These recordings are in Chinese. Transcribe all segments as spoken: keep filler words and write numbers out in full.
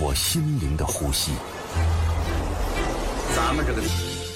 我心灵的呼吸。 咱们这个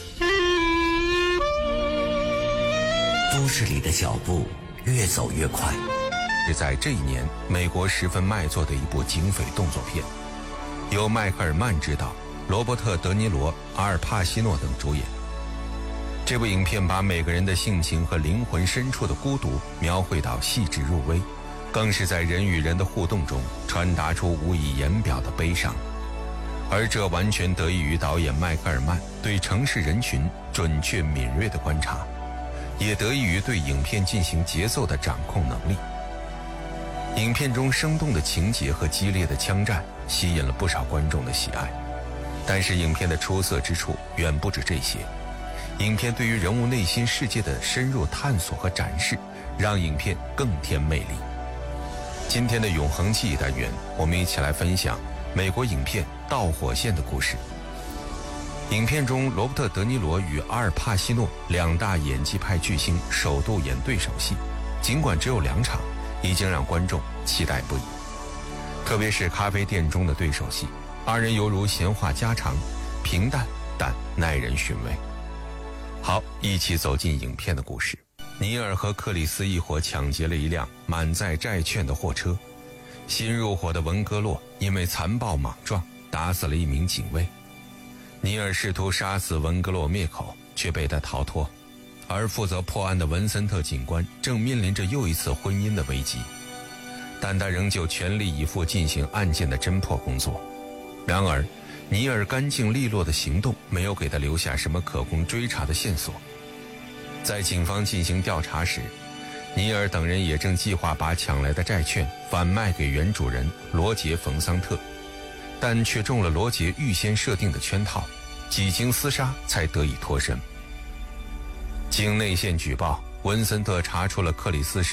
都市里的脚步越走越快， 是在这一年美国十分卖座的一部警匪动作片，由迈克尔·曼执导，罗伯特·德尼罗、阿尔帕西诺等主演。这部影片把每个人的性情和灵魂深处的孤独描绘到细致入微，更是在人与人的互动中传达出无以言表的悲伤。而这完全得益于导演迈克尔·曼对城市人群准确敏锐的观察，也得益于对影片进行节奏的掌控能力。影片中生动的情节和激烈的枪战吸引了不少观众的喜爱，但是影片的出色之处远不止这些。影片对于人物内心世界的深入探索和展示，让影片更添魅力。今天的永恒记忆单元，我们一起来分享美国影片《导火线》的故事。影片中，罗伯特·德尼罗与阿尔帕西诺两大演技派巨星首度演对手戏，尽管只有两场，已经让观众期待不已。特别是咖啡店中的对手戏，二人犹如闲话家常，平淡但耐人寻味。好，一起走进影片的故事。尼尔和克里斯一伙抢劫了一辆满载债券的货车，新入伙的文格洛因为残暴莽撞打死了一名警卫。尼尔试图杀死文格洛灭口，却被他逃脱，而负责破案的文森特警官正面临着又一次婚姻的危机，但他仍旧全力以赴进行案件的侦破工作。然而尼尔干净利落的行动没有给他留下什么可供追查的线索。在警方进行调查时，尼尔等人也正计划把抢来的债券反卖给原主人罗杰·冯桑特，但却中了罗杰预先设定的圈套，几经厮杀才得以脱身。经内线举报，文森特查出了克里斯是